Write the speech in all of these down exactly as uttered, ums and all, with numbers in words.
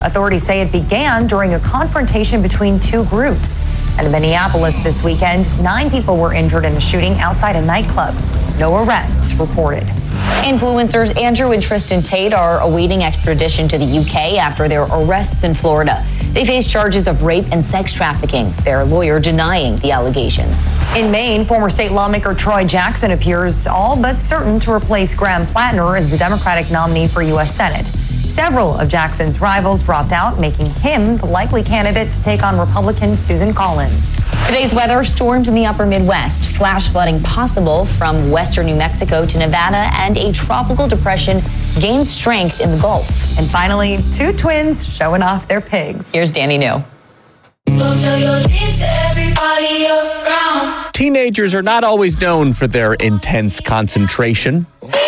Authorities say it began during a confrontation between two groups. And in Minneapolis this weekend, nine people were injured in a shooting outside a nightclub. No arrests reported. Influencers Andrew and Tristan Tate are awaiting extradition to the U K after their arrests in Florida. They face charges of rape and sex trafficking, their lawyer denying the allegations. In Maine, former state lawmaker Troy Jackson appears all but certain to replace Graham Plattner as the Democratic nominee for U S Senate. Several of Jackson's rivals dropped out, making him the likely candidate to take on Republican Susan Collins. Today's weather, storms in the upper Midwest, flash flooding possible from western New Mexico to Nevada, and a tropical depression gains strength in the Gulf. And finally, two twins showing off their pigs. Here's Danny New. Don't tell your dreams to everybody around. Teenagers are not always known for their intense concentration.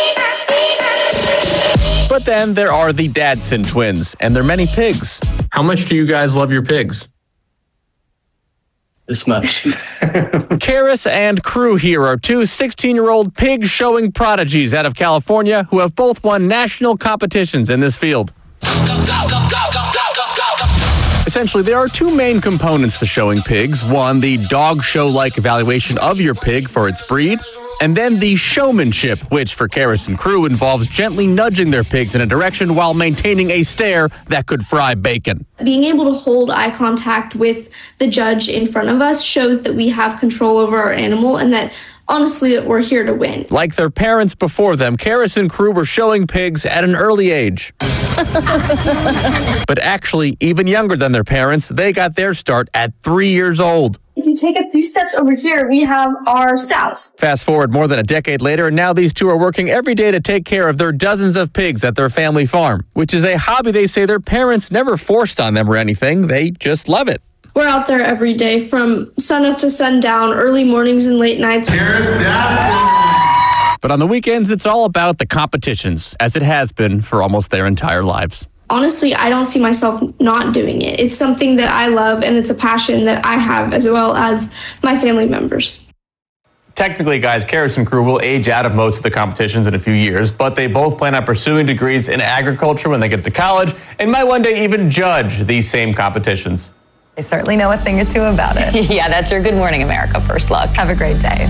But then there are the Dadson twins and their many pigs. How much do you guys love your pigs? This much. Karis and crew here are two sixteen-year-old pig showing prodigies out of California who have both won national competitions in this field. Essentially, there are two main components to showing pigs. One, the dog show-like evaluation of your pig for its breed. And then the showmanship, which for Karis and crew involves gently nudging their pigs in a direction while maintaining a stare that could fry bacon. Being able to hold eye contact with the judge in front of us shows that we have control over our animal and that, honestly, that we're here to win. Like their parents before them, Karis and crew were showing pigs at an early age. But actually, even younger than their parents, they got their start at three years old. If you take a few steps over here, we have our sows. Fast forward more than a decade later, and now these two are working every day to take care of their dozens of pigs at their family farm, which is a hobby they say their parents never forced on them or anything. They just love it. We're out there every day from sunup to sundown, early mornings and late nights. Here's Dadson. But on the weekends, it's all about the competitions, as it has been for almost their entire lives. Honestly, I don't see myself not doing it. It's something that I love, and it's a passion that I have, as well as my family members. Technically, guys, Karis and crew will age out of most of the competitions in a few years, but they both plan on pursuing degrees in agriculture when they get to college and might one day even judge these same competitions. They certainly know a thing or two about it. Yeah, that's your Good Morning America First Look. Have a great day.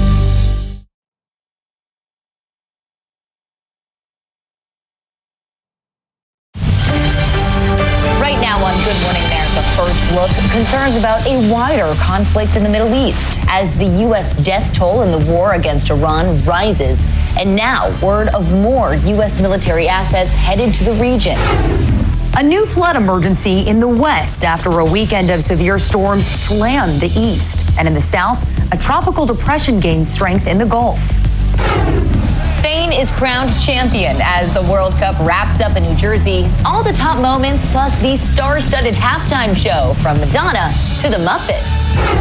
Right now on Good Morning America First Look, concerns about a wider conflict in the Middle East as the U S death toll in the war against Iran rises. And now, word of more U S military assets headed to the region. A new flood emergency in the west after a weekend of severe storms slammed the east. And in the south, a tropical depression gained strength in the Gulf. Spain is crowned champion as the World Cup wraps up in New Jersey. All the top moments, plus the star-studded halftime show from Madonna to the Muppets.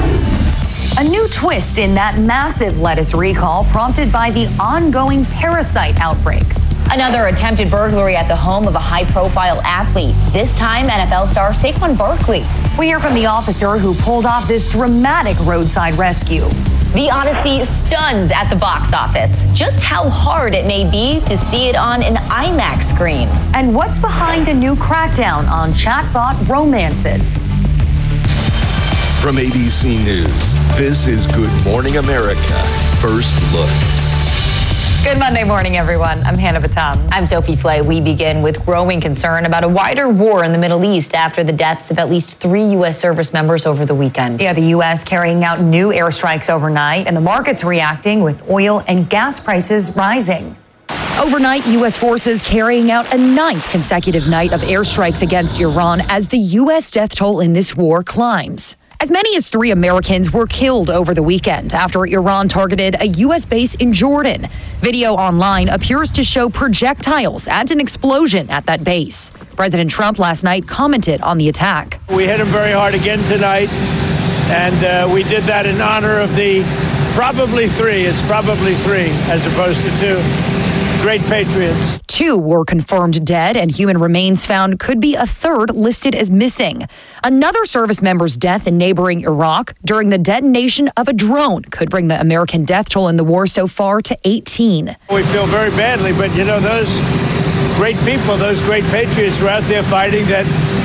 A new twist in that massive lettuce recall prompted by the ongoing parasite outbreak. Another attempted burglary at the home of a high-profile athlete, this time N F L star Saquon Barkley. We hear from the officer who pulled off this dramatic roadside rescue. The Odyssey stuns at the box office. Just how hard it may be to see it on an IMAX screen. And what's behind a new crackdown on chatbot romances? From A B C News, this is Good Morning America First Look. Good Monday morning, everyone. I'm Hannah Batam. I'm Sophie Flay. We begin with growing concern about a wider war in the Middle East after the deaths of at least three U S service members over the weekend. Yeah, the U S carrying out new airstrikes overnight, and the market's reacting with oil and gas prices rising. Overnight, U S forces carrying out a ninth consecutive night of airstrikes against Iran as the U S death toll in this war climbs. As many as three Americans were killed over the weekend after Iran targeted a U S base in Jordan. Video online appears to show projectiles and an explosion at that base. President Trump last night commented on the attack. We hit him very hard again tonight, and uh, we did that in honor of the probably three. It's probably three as opposed to two. Great patriots. Two were confirmed dead, and human remains found could be a third listed as missing. Another service member's death in neighboring Iraq during the detonation of a drone could bring the American death toll in the war so far to eighteen. We feel very badly, but you know, those great people, those great patriots were out there fighting that